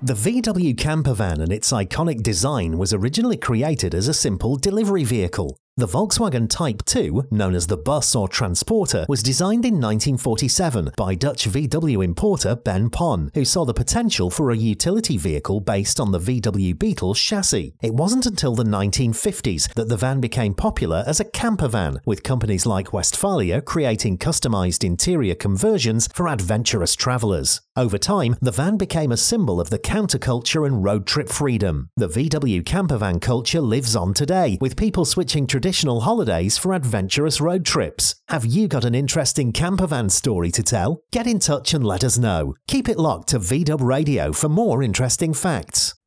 The VW campervan and its iconic design was originally created as a simple delivery vehicle. The Volkswagen Type 2, known as the bus or transporter, was designed in 1947 by Dutch VW importer Ben Pon, who saw the potential for a utility vehicle based on the VW Beetle chassis. It wasn't until the 1950s that the van became popular as a campervan, with companies like Westfalia creating customized interior conversions for adventurous travelers. Over time, the van became a symbol of the counterculture and road trip freedom. The VW campervan culture lives on today, with people switching traditional holidays for adventurous road trips. Have you got an interesting campervan story to tell? Get in touch and let us know. Keep it locked to VW Radio for more interesting facts.